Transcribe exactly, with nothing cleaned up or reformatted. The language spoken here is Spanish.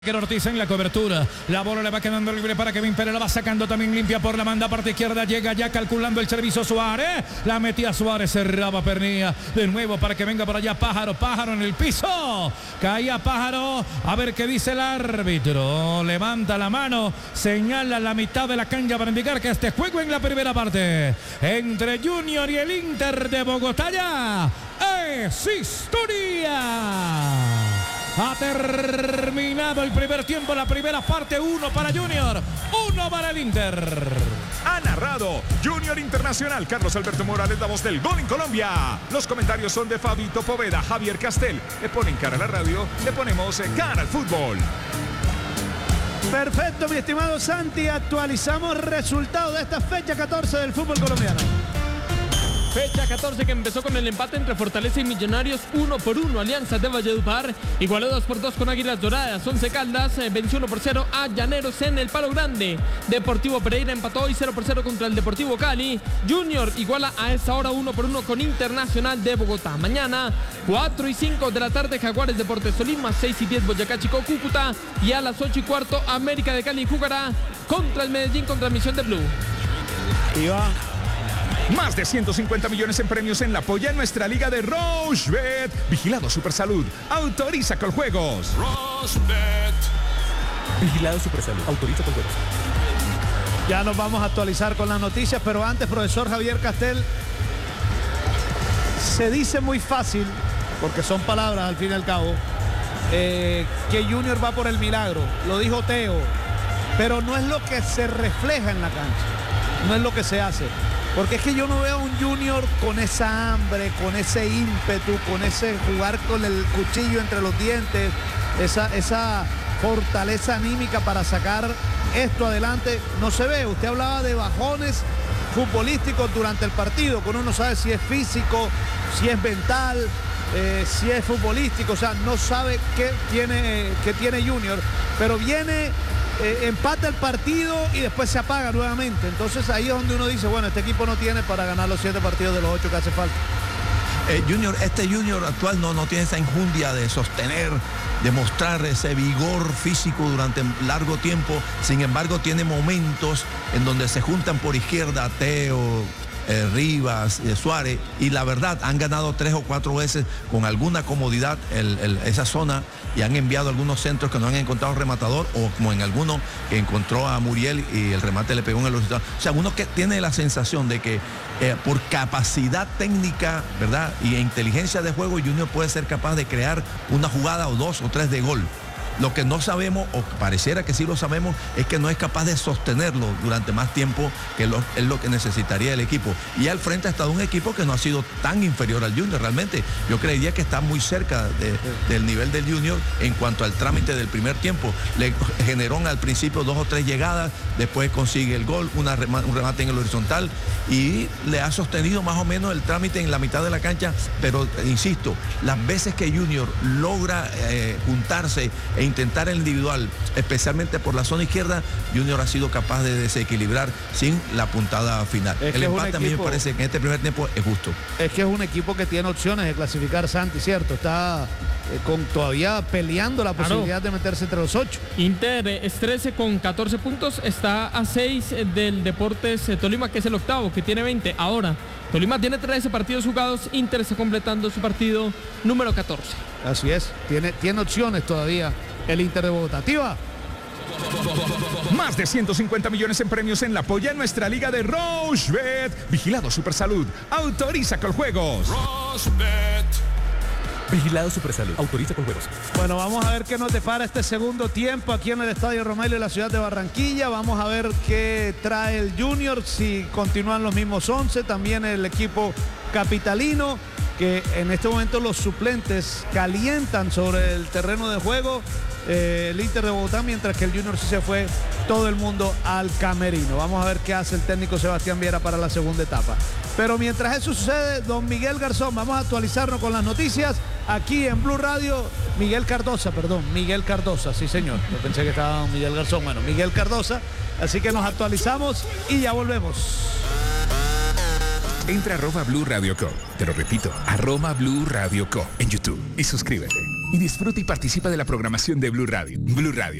Ortiz en la cobertura, la bola le va quedando libre para Kevin Pérez, la va sacando también limpia por la banda, parte izquierda, llega ya calculando el servicio Suárez, la metía Suárez, cerraba Pernilla, de nuevo para que venga por allá Pájaro, Pájaro en el piso, caía Pájaro, a ver qué dice el árbitro, levanta la mano, señala la mitad de la cancha para indicar que este juego en la primera parte, entre Junior y el Inter de Bogotá ya, es historia. Ha terminado el primer tiempo, la primera parte, uno para Junior, uno para el Inter. Ha narrado Junior Internacional, Carlos Alberto Morales, la voz del gol en Colombia. Los comentarios son de Fabito Poveda, Javier Castel. Le ponen cara a la radio, le ponemos cara al fútbol. Perfecto, mi estimado Santi, actualizamos resultados de esta fecha catorce del fútbol colombiano. Fecha catorce que empezó con el empate entre Fortaleza y Millonarios, uno por uno. Alianza de Valledupar igualó dos por dos con Águilas Doradas. Once Caldas eh, venció uno por cero a Llaneros en el Palo Grande. Deportivo Pereira empató hoy cero por cero contra el Deportivo Cali. Junior iguala a esta hora uno por uno con Internacional de Bogotá. Mañana, cuatro y cinco de la tarde, Jaguares Deportes Tolima, seis y diez Boyacá Chico Cúcuta. Y a las ocho y cuarto, América de Cali jugará contra el Medellín con transmisión de Blue. Iba. Más de ciento cincuenta millones en premios en la polla en nuestra liga de Rochebet. Vigilado Supersalud. Autoriza con juegos. Rochebet. Vigilado Supersalud. Autoriza con juegos. Ya nos vamos a actualizar con las noticias, pero antes, profesor Javier Castel, se dice muy fácil, porque son palabras al fin y al cabo, eh, que Junior va por el milagro. Lo dijo Teo, pero no es lo que se refleja en la cancha. No es lo que se hace. Porque es que yo no veo a un Junior con esa hambre, con ese ímpetu, con ese jugar con el cuchillo entre los dientes, esa, esa fortaleza anímica para sacar esto adelante. No se ve. Usted hablaba de bajones futbolísticos durante el partido, que uno no sabe si es físico, si es mental, eh, si es futbolístico, o sea, no sabe qué tiene, qué tiene Junior, pero viene... Eh, empata el partido y después se apaga nuevamente. Entonces ahí es donde uno dice, bueno, este equipo no tiene para ganar los siete partidos de los ocho que hace falta. Eh, Junior, este Junior actual no, no tiene esa enjundia de sostener, de mostrar ese vigor físico durante largo tiempo. Sin embargo, tiene momentos en donde se juntan por izquierda Teo, eh, Rivas, eh, Suárez, y la verdad han ganado tres o cuatro veces con alguna comodidad el, el, esa zona, y han enviado algunos centros que no han encontrado rematador, o como en alguno que encontró a Muriel y el remate le pegó en el horizontal. O sea, uno que tiene la sensación de que eh, por capacidad técnica, ¿verdad?, y inteligencia de juego, Junior puede ser capaz de crear una jugada o dos o tres de gol. Lo que no sabemos, o pareciera que sí lo sabemos, es que no es capaz de sostenerlo durante más tiempo, que lo, es lo que necesitaría el equipo. Y al frente ha estado un equipo que no ha sido tan inferior al Junior. Realmente yo creería que está muy cerca de, del nivel del Junior en cuanto al trámite del primer tiempo. Le generó al principio dos o tres llegadas, después consigue el gol, una rema, un remate en el horizontal, y le ha sostenido más o menos el trámite en la mitad de la cancha. Pero insisto, las veces que Junior logra eh, juntarse e intentar el individual, especialmente por la zona izquierda, Junior ha sido capaz de desequilibrar sin la puntada final. Es el empate equipo, a mí me parece que en este primer tiempo es justo. Es que es un equipo que tiene opciones de clasificar, Santi, ¿cierto? Está eh, con, todavía peleando la posibilidad claro. de meterse entre los ocho. Inter es trece con catorce puntos, está a seis del Deportes Tolima, que es el octavo, que tiene veinte. Ahora, Tolima tiene trece partidos jugados, Inter está completando su partido número catorce. Así es, tiene, tiene opciones todavía el Inter de Bogotá. ¡Tiva! Más de ciento cincuenta millones en premios en la polla en nuestra liga de Rochebet. Vigilado Supersalud. Autoriza con juegos. Rochebet. Vigilado Supersalud. Autoriza con juegos. Bueno, vamos a ver qué nos depara este segundo tiempo aquí en el Estadio Romelio de la ciudad de Barranquilla. Vamos a ver qué trae el Junior, si continúan los mismos once. También el equipo capitalino, que en este momento los suplentes calientan sobre el terreno de juego, eh, el Inter de Bogotá, mientras que el Junior sí se fue todo el mundo al camerino. Vamos a ver qué hace el técnico Sebastián Viera para la segunda etapa. Pero mientras eso sucede, don Miguel Garzón, vamos a actualizarnos con las noticias aquí en Blue Radio. Miguel Cardosa, perdón, Miguel Cardosa, sí señor. Yo pensé que estaba don Miguel Garzón, bueno, Miguel Cardosa. Así que nos actualizamos y ya volvemos. Entra a arroba Blue Radio Co. Te lo repito, arroba Blue Radio Co. en YouTube y suscríbete. y disfruta y participa de la programación de Blue Radio. Blue Radio,